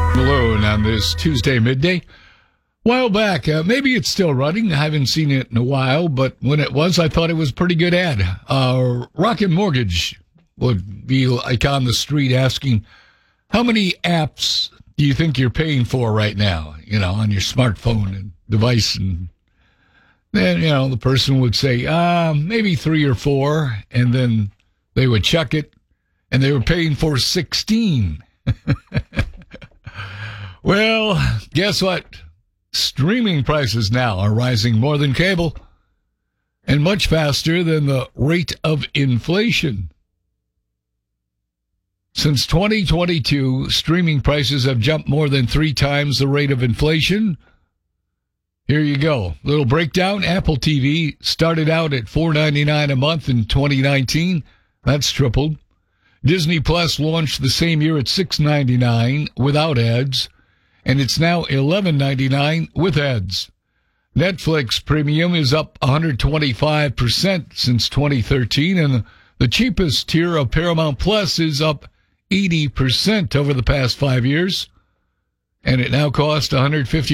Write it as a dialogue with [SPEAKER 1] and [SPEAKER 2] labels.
[SPEAKER 1] Malone on this Tuesday midday. While back, maybe it's still running. I haven't seen it in a while, but when it was, I thought it was a pretty good ad. Rocket Mortgage would be like on the street asking, how many apps do you think you're paying for right now, on your smartphone and device? And then, the person would say, maybe 3 or 4, and then they would check it, and they were paying for 16. Well, guess what? Streaming prices now are rising more than cable and much faster than the rate of inflation. Since 2022, streaming prices have jumped more than 3 times the rate of inflation. Here you go. Little breakdown. Apple TV started out at $4.99 a month in 2019. That's tripled. Disney Plus launched the same year at $6.99 without ads, and it's now $11.99 with ads. Netflix Premium is up 125% since 2013, and the cheapest tier of Paramount Plus is up 80% over the past 5 years, and it now costs $150